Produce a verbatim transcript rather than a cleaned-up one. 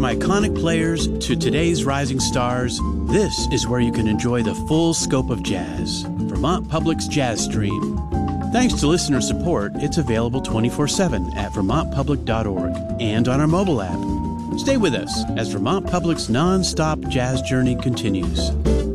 iconic players to today's rising stars, this is where you can enjoy the full scope of jazz. Vermont Public's Jazz Stream. Thanks to listener support, it's available twenty-four seven at vermont public dot org and on our mobile app. Stay with us as Vermont Public's non-stop jazz journey continues.